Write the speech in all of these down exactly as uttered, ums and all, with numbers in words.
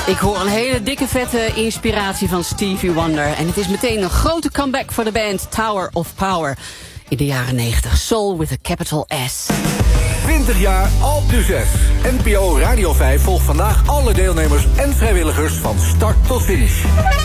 Ik hoor een hele dikke vette inspiratie van Stevie Wonder. En het is meteen een grote comeback voor de band Tower of Power. In de jaren negentig, Soul with a capital S. twintig jaar Alpe d'Huez. N P O Radio vijf volgt vandaag alle deelnemers en vrijwilligers van start tot finish.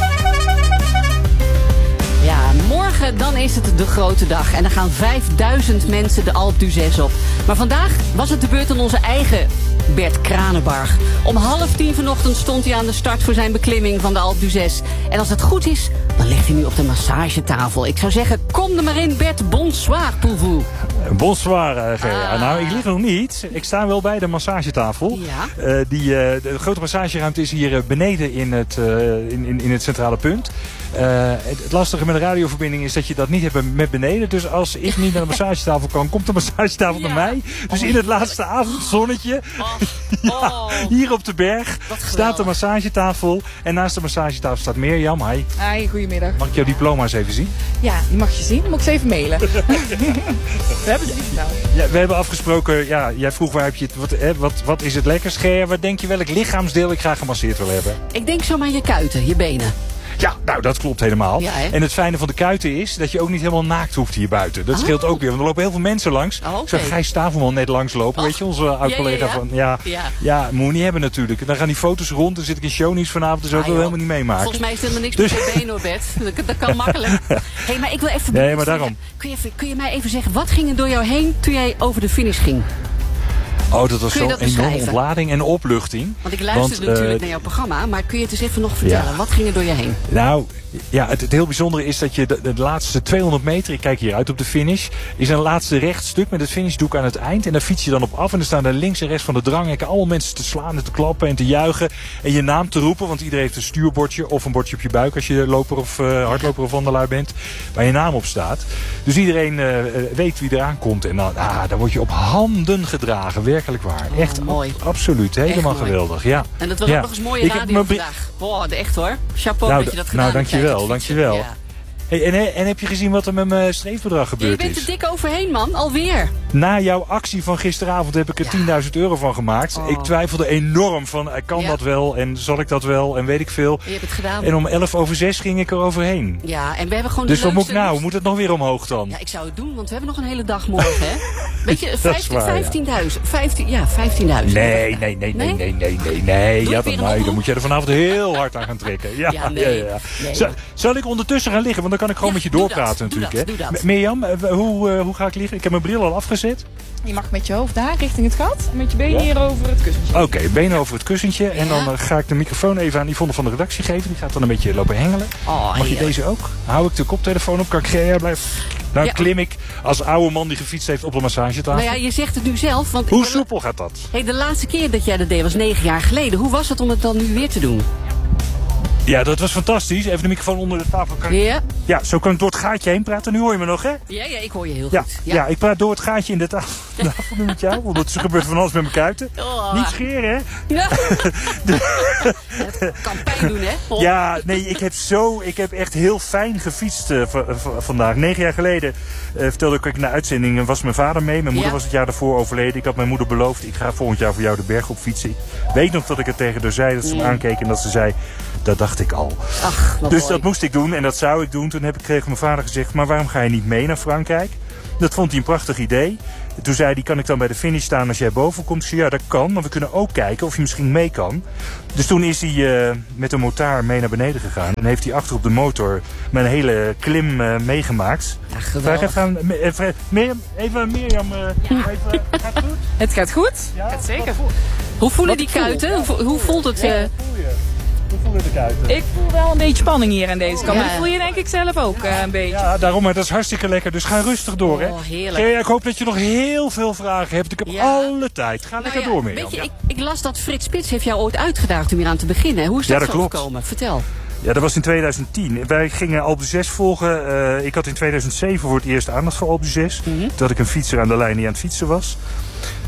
Ja, morgen dan is het de grote dag. En dan gaan vijfduizend mensen de Alpe d'Huez op. Maar vandaag was het de beurt aan onze eigen Bert Kranenbarg. Om half tien vanochtend stond hij aan de start voor zijn beklimming van de Alpe d'Huez. En als het goed is, dan ligt hij nu op de massagetafel. Ik zou zeggen, kom er maar in, Bert. Bonsoir pour vous. Bonsoir, uh, Gea. Ah. Nou, ik lig nog niet. Ik sta wel bij de massagetafel. Ja. Uh, die, uh, de grote massageruimte is hier uh, beneden in het, uh, in, in, in het centrale punt. Uh, het, het lastige met een radioverbinding is dat je dat niet hebt met beneden. Dus als ik niet naar de massagetafel kan, komt de massagetafel Ja. naar mij. Dus Oh, in het laatste avondzonnetje, Oh. ja, Oh. hier op de berg, Wat staat geweldig. de massagetafel. En naast de massagetafel staat Mirjam. Hi. Hi, goedemiddag. Mag ik jouw diploma eens even zien? Ja, die mag je zien. Moet ik ze even mailen. We hebben ze niet gedaan. Ja, we hebben afgesproken, ja, jij vroeg waar heb je het, wat, hè, wat, wat is het lekkers, Ger? Wat denk je welk lichaamsdeel ik graag gemasseerd wil hebben? Ik denk zo maar je kuiten, je benen. Ja, nou dat klopt helemaal. Ja, hè? En het fijne van de kuiten is dat je ook niet helemaal naakt hoeft hier buiten. Dat scheelt Oh. ook weer, want er lopen heel veel mensen langs. Oh, oké. Ik zag Gijs Stavelman net langslopen, Oh. weet je, onze oud-collega Ja, ja, ja. van... Ja, Ja. ja, moet je niet hebben natuurlijk. Dan gaan die foto's rond, dan zit ik in shownieuws vanavond, dus dat Ah, wil ik joh. helemaal niet meemaken. Volgens mij is het helemaal niks Dus- met je benen, hoor, Bert. Dat, dat kan makkelijk. Hey, maar ik wil even... Nee, maar daarom. Kun je, even- kun je mij even zeggen, wat ging er door jou heen toen jij over de finish ging? Oh, dat was Kun je zo'n dat enorme beschrijven? ontlading en opluchting. Want ik luisterde Want, eh, natuurlijk naar jouw programma, maar kun je het eens even nog vertellen? Ja. Wat ging er door je heen? Nou, ja, het, het heel bijzondere is dat je de, de laatste tweehonderd meter, ik kijk hier uit op de finish, is een laatste rechtstuk met het finishdoek aan het eind. En daar fiets je dan op af en er staan er links en rechts van de dranghekken allemaal mensen te slaan en te klappen en te juichen. En je naam te roepen, want iedereen heeft een stuurbordje of een bordje op je buik als je loper of uh, hardloper of wandelaar bent, waar je naam op staat. Dus iedereen uh, weet wie eraan komt en dan, ah, dan word je op handen gedragen, werkelijk waar. Oh, Echt mooi. ab- absoluut, helemaal Echt mooi. geweldig. Ja. En dat was Ja. ook nog eens mooie Ik heb radio mijn bri- vandaag. Wow, echt hoor. Chapeau Nou, dat je dat d- gedaan nou, hebt. dankjewel, tijdens het dankjewel. fietsen. Ja. Hey, en, en heb je gezien wat er met mijn streefbedrag Ja, gebeurd je bent is? er dik overheen, man. Alweer. Na jouw actie van gisteravond heb ik er Ja. tienduizend euro van gemaakt. Oh. Ik twijfelde enorm van, eh, kan Ja. dat wel en zal ik dat wel en weet ik veel. Je hebt het gedaan. En om elf over zes ging ik er overheen. Ja, en we hebben gewoon Dus de wat moet ik leukste... nou? Moet het nog weer omhoog dan? Ja, ik zou het doen, want we hebben nog een hele dag morgen, hè? Weet je, Dat is waar, ja. vijftienduizend. vijftien, ja, vijftienduizend. Nee, nee, nee, nee, nee, nee, nee, nee. Doe Ja, ik dat, weer een nee, dan oproep? moet jij er vanavond heel hard aan gaan trekken. Ja, Ja, nee. ja, ja. Nee. Zal, zal ik ondertussen gaan liggen? Want dan kan ik gewoon Ja, met je doe doorpraten dat, doe natuurlijk. dat, hè? doe dat. M- Mirjam, eh, hoe, eh, hoe ga ik liggen? Ik heb mijn bril al afgezet. Je mag met je hoofd daar richting het gat. En met je benen Ja? hier over het kussentje. Oké, benen over het kussentje. En Ja. dan uh, ga ik de microfoon even aan Yvonne van de redactie geven. Die gaat dan een beetje lopen hengelen. Oh, Mag je heerlijk. deze ook? Hou ik de koptelefoon op? Kan ik Gea blijven? Dan Ja. klim ik als oude man die gefietst heeft op de massagetafel. Nou ja, je zegt het nu zelf, want... Hoe soepel gaat dat? Hey, de laatste keer dat jij dat deed was negen jaar geleden. Hoe was het om het dan nu weer te doen? Ja, dat was fantastisch. Even de microfoon onder de tafel. Kan ik- Ja? Ja, zo kan ik door het gaatje heen praten. Nu hoor je me nog, hè? Ja, ja, ik hoor je heel Ja, goed. ja. ik praat door het gaatje in de tafel. tafel nu met jou. Want er gebeurt van alles met mijn kuiten. Oh. Niet scheren, hè? Ja. Het kan pijn doen, hè? Oh. Ja, nee, ik heb zo, ik heb echt heel fijn gefietst uh, v- v- vandaag. Negen jaar geleden uh, vertelde ik in de uitzending, uh, was mijn vader mee. Mijn moeder Ja. was het jaar daarvoor overleden. Ik had mijn moeder beloofd, ik ga volgend jaar voor jou de berg op fietsen. Ik weet nog dat ik het tegen haar zei, dat ze me Mm. aankeek en dat ze zei, dat dacht ik al. Ach, wat Dus mooi. dat moest ik doen en dat zou ik doen. Toen heb ik tegen mijn vader gezegd, maar waarom ga je niet mee naar Frankrijk? Dat vond hij een prachtig idee. Toen zei hij, kan ik dan bij de finish staan als jij boven komt? Ik zei, ja, dat kan, maar we kunnen ook kijken of je misschien mee kan. Dus toen is hij uh, met een motaar mee naar beneden gegaan. En heeft hij achter op de motor mijn hele klim uh, meegemaakt. Ja, Vraag geweldig. even aan uh, uh, Mirjam, even Mirjam, uh, even, gaat het goed? Het gaat goed. Ja? Gaat zeker. Wat voel- Hoe voelen wat die voel- kuiten? ja, Hoe vo- Hoe voelt het? Ja, eh, wat voel je? Hoe voelen de kuiten? Ik voel wel een beetje spanning hier aan deze kant. Ja. Maar dat voel je denk ik zelf ook eh, een beetje. Ja, daarom, maar dat is hartstikke lekker. Dus ga rustig door, hè. Oh, heerlijk. Gea, ik hoop dat je nog heel veel vragen hebt. Ik heb Ja. alle tijd. Ga lekker nou ja, door, Mirjam. Weet je, Ja. ik, ik las dat Frits Spits heeft jou ooit uitgedaagd om hier aan te beginnen. Hoe is dat, Ja, dat zo klopt. gekomen? Vertel. Ja, dat was in tweeduizend tien. Wij gingen Alpe d'Huez volgen. Uh, ik had in tweeduizend zeven voor het eerst aandacht voor Alpe d'Huez. Mhm. Toen had ik een fietser aan de lijn die aan het fietsen was.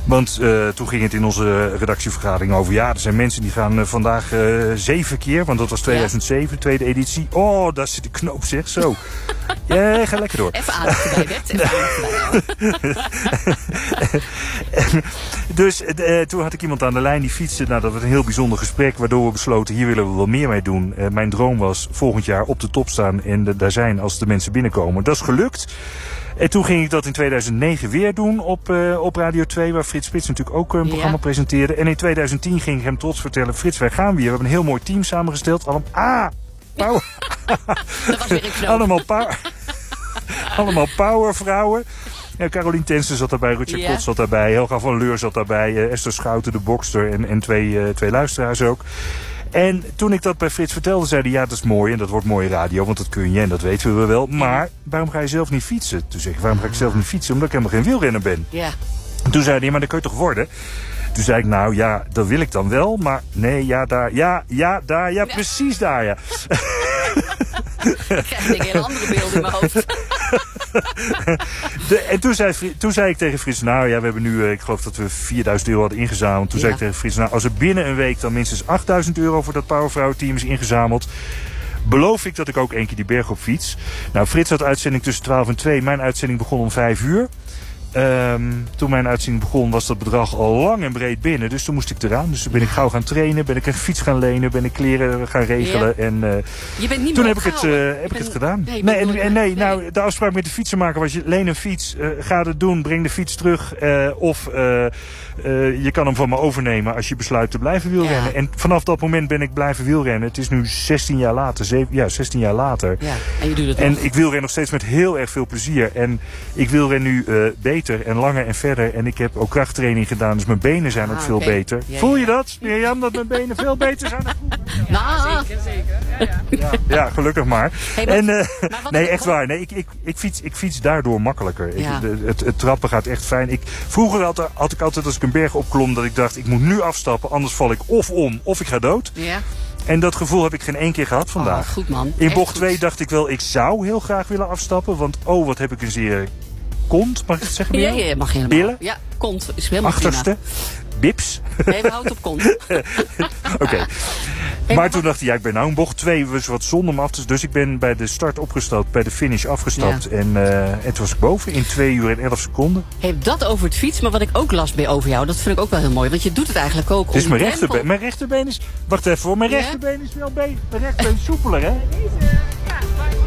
Want uh, toen ging het in onze redactievergadering over... ja, er zijn mensen die gaan uh, vandaag uh, zeven keer... want dat was tweeduizend zeven, ja. tweede editie. Oh, daar zit de knoop, zeg, zo. Ja, ga lekker door. Even aandacht erbij, Bert. Even aandacht erbij. Dus uh, toen had ik iemand aan de lijn die fietste. Nou, dat was een heel bijzonder gesprek... waardoor we besloten, hier willen we wel meer mee doen. Uh, mijn droom was volgend jaar op de top staan... en uh, daar zijn als de mensen binnenkomen. Dat is gelukt. En toen ging ik dat in tweeduizend negen weer doen op, uh, op Radio twee... waar Frits Spits natuurlijk ook een programma ja. presenteerde. En in tweeduizend tien ging ik hem trots vertellen... Frits, wij gaan weer. We hebben een heel mooi team samengesteld. Allemaal, ah, power. Dat was weer een knoop. Allemaal power. Allemaal powervrouwen. Ja, Carolien Tensen zat daarbij, Rutger ja. Kot zat daarbij... Helga van Leur zat daarbij, uh, Esther Schouten, de bokster... en, en twee, uh, twee luisteraars ook. En toen ik dat bij Frits vertelde, zei hij... ja, dat is mooi en dat wordt mooie radio, want dat kun je en dat weten we wel. Maar waarom ga je zelf niet fietsen? Toen zeg ik, waarom ga ik zelf niet fietsen? Omdat ik helemaal geen wielrenner ben. Ja. En toen zei hij, maar dat kun je toch worden? Toen zei ik, nou ja, dat wil ik dan wel. Maar nee, ja, daar, ja, ja, daar, ja, ja. precies daar, ja. Ik krijg een hele andere beelden in mijn hoofd. De, en toen zei, toen zei ik tegen Frits, nou ja, we hebben nu, uh, ik geloof dat we vierduizend euro hadden ingezameld. Toen ja. zei ik tegen Frits, nou, als er binnen een week dan minstens achtduizend euro voor dat Powervrouwen-team is ingezameld, beloof ik dat ik ook één keer die berg op fiets. Nou, Frits had uitzending tussen twaalf en twee. Mijn uitzending begon om vijf uur. Um, toen mijn uitzending begon was dat bedrag al lang en breed binnen. Dus toen moest ik eraan. Dus toen ben ik gauw gaan trainen. Ben ik een fiets gaan lenen. Ben ik kleren gaan regelen. Ja. En uh, je bent niet toen meer heb ik het, uh, heb ik ben... het gedaan. Nee, nee, en, en nee, nou, de afspraak met de fietsenmaker was je leen een fiets. Uh, ga het doen. Breng de fiets terug. Uh, of uh, uh, je kan hem van me overnemen als je besluit te blijven wielrennen. Ja. En vanaf dat moment ben ik blijven wielrennen. Het is nu zestien jaar later. zeven, ja, zestien jaar later. Ja, en je doet het En nog. ik wielren nog steeds met heel erg veel plezier. En ik wielren nu uh, beter en langer en verder. En ik heb ook krachttraining gedaan, dus mijn benen zijn ah, ook veel okay. beter. Ja, Voel je ja. dat, Mirjam, dat mijn benen veel beter zijn dan vroeger? Ja, nou. Zeker, zeker. Ja, ja. Ja, ja, gelukkig maar. Hey, wat, en, uh, maar wat, nee, echt wat? waar. Nee, ik, ik, ik, fiets, ik fiets daardoor makkelijker. Ja. Ik, de, het, het trappen gaat echt fijn. Ik, vroeger had, had ik altijd als ik een berg opklom dat ik dacht, ik moet nu afstappen, anders val ik of om of ik ga dood. Ja. En dat gevoel heb ik geen één keer gehad vandaag. Oh, goed man. In echt bocht goed. twee dacht ik wel, ik zou heel graag willen afstappen. Want oh, wat heb ik een zeer kont, mag ik het zeggen? Ja, ja, mag helemaal. Billen? Ja, kont is helemaal Achterste? prima. Bips? Nee, we houden op kont. Oké. Okay. Hey, maar toen dacht hij, ja, ik ben nou in bocht twee, was wat zonde om af te... Dus ik ben bij de start opgestapt, bij de finish afgestapt. Ja. En, uh, en toen was ik boven in twee uur en elf seconden. Hey, dat over het fietsen, maar wat ik ook las bij over jou, dat vind ik ook wel heel mooi. Want je doet het eigenlijk ook om dus mijn drempel... rechterbeen, mijn rechterbeen is... Wacht even hoor, mijn ja? rechterbeen is wel be- mijn rechterbeen is soepeler, hè? Deze, ja,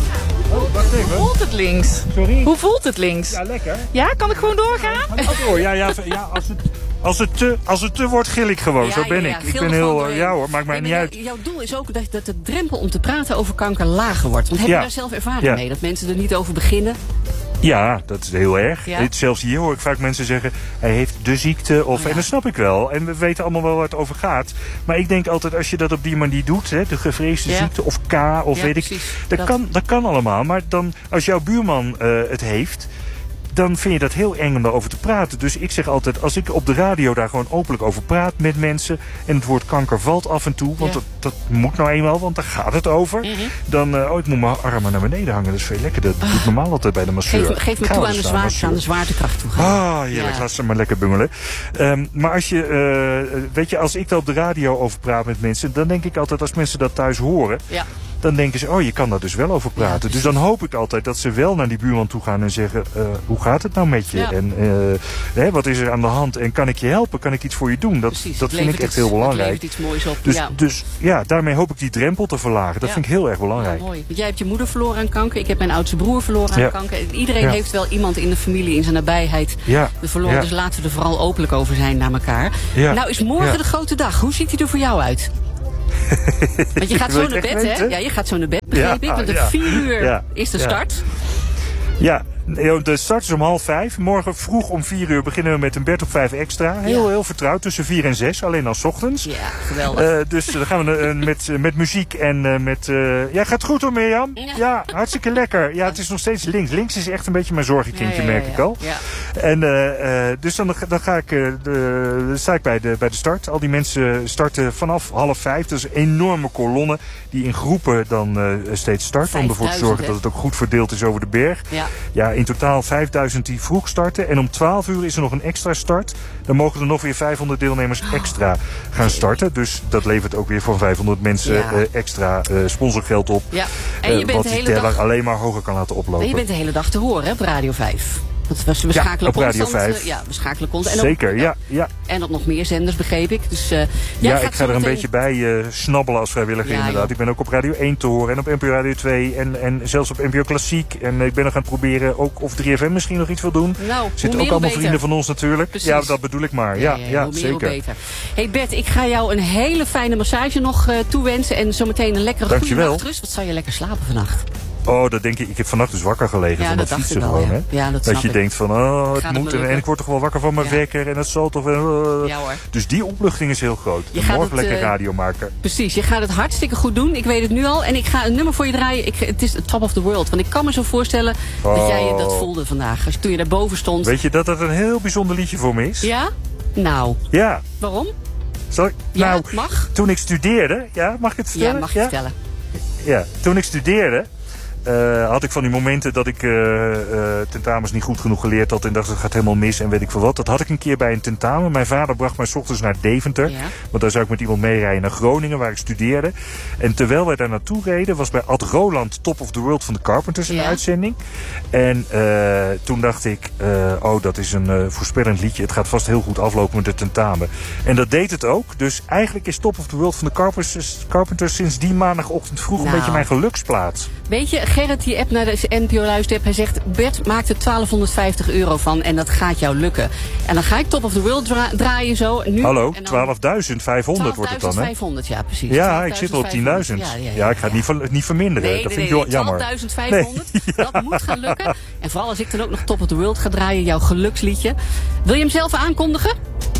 oh, wacht even. Hoe voelt het links? Sorry? Hoe voelt het links? Ja, lekker. Ja, kan ik gewoon doorgaan? Ja, door. Ja, ja, ja, als het... Als het, te, als het te wordt, gil ik gewoon. Ja, zo ben ja, ja. ik. Ik ben heel... Uh, ja hoor, maakt mij nee, niet jou, uit. Jouw doel is ook dat, dat de drempel om te praten over kanker lager wordt. Want heb ja. je daar zelf ervaring ja. mee? Dat mensen er niet over beginnen? Ja, dat is heel erg. Ja. Zelfs hier hoor ik vaak mensen zeggen, hij heeft de ziekte. Of, oh, ja. En dat snap ik wel. En we weten allemaal wel waar het over gaat. Maar ik denk altijd, als je dat op die manier doet, hè, de gevreesde ja. ziekte of K of ja, weet ik. Precies, Dat, dat. Kan, dat kan allemaal. Maar dan, als jouw buurman uh, het heeft, dan vind je dat heel eng om daarover te praten. Dus ik zeg altijd, als ik op de radio daar gewoon openlijk over praat met mensen, en het woord kanker valt af en toe, want ja. dat, dat moet nou eenmaal, want daar gaat het over. Mm-hmm. Dan, uh, oh, ik moet mijn armen naar beneden hangen, dat is veel lekker. Dat doe ik normaal altijd bij de masseur. Geef, geef me toe aan de, zwaarte, aan de zwaartekracht toe gaan. Ah, heerlijk, ja. Laat ze maar lekker bungelen. Um, maar als je, uh, weet je, als ik daar op de radio over praat met mensen, dan denk ik altijd, als mensen dat thuis horen, ja. dan denken ze, oh, je kan daar dus wel over praten. Ja, dus dan hoop ik altijd dat ze wel naar die buurman toe gaan en zeggen, uh, hoe gaat het nou met je? Ja. En uh, hè, wat is er aan de hand? En kan ik je helpen? Kan ik iets voor je doen? Dat, dat vind ik echt iets, heel belangrijk. Het levert iets moois op. Dus ja. dus ja, daarmee hoop ik die drempel te verlagen. Dat ja. vind ik heel erg belangrijk. Ja, mooi. Want jij hebt je moeder verloren aan kanker. Ik heb mijn oudste broer verloren aan ja. kanker. Iedereen ja. heeft wel iemand in de familie, in zijn nabijheid, ja. de verloren. Ja. Dus laten we er vooral openlijk over zijn naar elkaar. Ja. Nou is morgen ja. de grote dag. Hoe ziet hij er voor jou uit? Want je gaat zo naar bed, weten? hè? Ja, je gaat zo naar bed, begreep ja, ik. Want om ja. vier uur ja. is de start. Ja, de start is om half vijf. Morgen vroeg om vier uur beginnen we met een bed op vijf extra. Heel, ja. heel vertrouwd, tussen vier en zes. Alleen als ochtends. Ja, geweldig. Uh, dus dan gaan we uh, met, uh, met muziek en uh, met... Uh, ja, gaat goed hoor, Mirjam. Ja. ja, hartstikke lekker. Ja, het is nog steeds links. Links is echt een beetje mijn zorgenkindje, ja, ja, ja, ja. merk ik al. En uh, uh, dus dan, dan ga ik, uh, de, dan sta ik bij de, bij de start. Al die mensen starten vanaf half vijf. Dat is een enorme kolonne die in groepen dan uh, steeds start. Om ervoor te zorgen hè? dat het ook goed verdeeld is over de berg. Ja, ja in totaal vijfduizend die vroeg starten. En om twaalf uur is er nog een extra start. Dan mogen er nog weer vijfhonderd deelnemers extra gaan starten. Dus dat levert ook weer voor vijfhonderd mensen ja. uh, extra uh, sponsorgeld op. Ja. En je uh, bent wat de hele die teller dag... alleen maar hoger kan laten oplopen. En je bent de hele dag te horen hè, op Radio vijf. Want we, we schakelen ja, op Radio vijf. Ja, we schakelen constant. En Zeker, op, ja, ja. En op nog meer zenders, begreep ik. Dus, uh, ja, ik ga er een meteen... beetje bij uh, snabbelen als vrijwilliger ja, inderdaad. Joh. Ik ben ook op Radio één te horen en op N P O Radio twee en, en zelfs op N P O Klassiek. En ik ben nog aan het proberen ook of drie F M misschien nog iets wil doen. Nou, zitten ook allemaal beter. Vrienden van ons natuurlijk. Precies. Ja, dat bedoel ik maar. Ja, ja, ja, ja hoe meer, zeker. Hoe beter. Hey Bert, ik ga jou een hele fijne massage nog uh, toewensen. En zometeen een lekkere goede nachtrust. Wat zou je lekker slapen vannacht? Oh, dat denk ik. Ik heb vannacht dus wakker gelegen ja, van dat, dat fietsen wel, gewoon. Ja. Hè? Ja, dat dat je ik. denkt van, oh, het moet. En, en ik word toch wel wakker van mijn ja. wekker. En dat zal toch wel. Uh. Ja, hoor. Dus die opluchting is heel groot. Je morgen het, lekker uh, radio maken. Precies, je gaat het hartstikke goed doen. Ik weet het nu al. En ik ga een nummer voor je draaien. Ik, het is Top of the World. Want ik kan me zo voorstellen oh. dat jij dat voelde vandaag. Als toen je daarboven stond. Weet je dat dat een heel bijzonder liedje voor me is? Ja? Nou. Ja. Waarom? Zal ik? Ja, nou, mag. Toen ik studeerde. Ja, mag ik het vertellen? Ja, mag je ja? vertellen. Ja, toen ik studeerde. Uh, had ik van die momenten dat ik uh, uh, tentamens niet goed genoeg geleerd had en dacht het gaat helemaal mis en weet ik veel wat. Dat had ik een keer bij een tentamen. Mijn vader bracht mij 's ochtends naar Deventer. Ja. Want daar zou ik met iemand meerijden naar Groningen waar ik studeerde. En terwijl wij daar naartoe reden was bij Ad Roland Top of the World van de Carpenters in ja. de uitzending. En uh, toen dacht ik, uh, oh dat is een uh, voorspellend liedje. Het gaat vast heel goed aflopen met de tentamen. En dat deed het ook. Dus eigenlijk is Top of the World van de Carpenters, Carpenters sinds die maandagochtend vroeg nou. een beetje mijn geluksplaats. Weet je, Gerrit die app naar de N P O luistert, hij zegt Bert maakt er twaalfhonderdvijftig euro van en dat gaat jou lukken. En dan ga ik Top of the World dra- draaien zo. Nu, Hallo, twaalfduizend vijfhonderd wordt het dan hè? twaalfduizend vijfhonderd, ja precies. Ja, ik zit al op tienduizend. Ja, ja, ja, ja, ik ga het niet, ver, niet verminderen. Nee, dat nee, vind nee, ik jammer. twaalfduizend vijfhonderd, nee. ja. Dat moet gaan lukken. En vooral als ik dan ook nog Top of the World ga draaien, jouw geluksliedje. Wil je hem zelf aankondigen?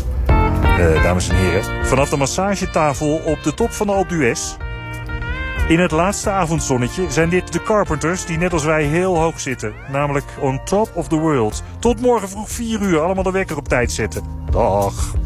Uh, dames en heren, vanaf de massagetafel op de top van de Alpe d'Huez. In het laatste avondzonnetje zijn dit de Carpenters die net als wij heel hoog zitten. Namelijk on top of the world. Tot morgen vroeg vier uur allemaal de wekker op tijd zetten. Dag.